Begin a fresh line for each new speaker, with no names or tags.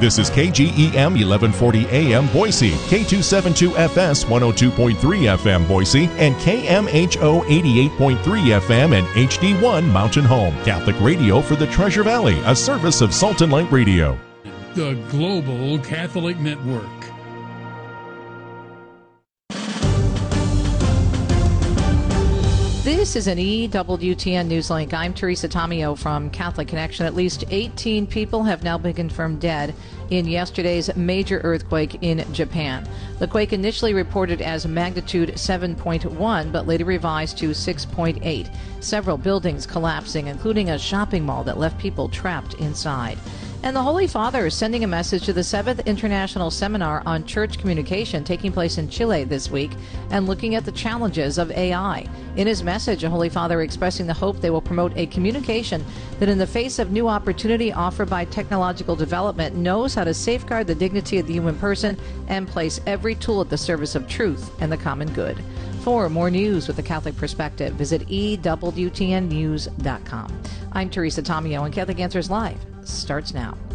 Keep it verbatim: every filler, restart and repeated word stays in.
This is K G E M eleven forty A M Boise, K two seventy-two F S one oh two point three F M Boise, and K M H O eighty-eight point three F M and H D one Mountain Home. Catholic radio for the Treasure Valley, a service of Salt and Light Radio.
The Global Catholic Network.
This is an E W T N Newslink. I'm Teresa Tomeo from Catholic Connection. At least eighteen people have now been confirmed dead in yesterday's major earthquake in Japan. The quake initially reported as magnitude seven point one, but later revised to six point eight. Several buildings collapsing, including a shopping mall that left people trapped inside. And the Holy Father is sending a message to the seventh International Seminar on Church Communication taking place in Chile this week and looking at the challenges of A I. In his message, the Holy Father expressing the hope they will promote a communication that in the face of new opportunity offered by technological development knows how to safeguard the dignity of the human person and place every tool at the service of truth and the common good. For more news with the Catholic perspective, visit E W T N news dot com. I'm Teresa Tomeo, and Catholic Answers Live starts now.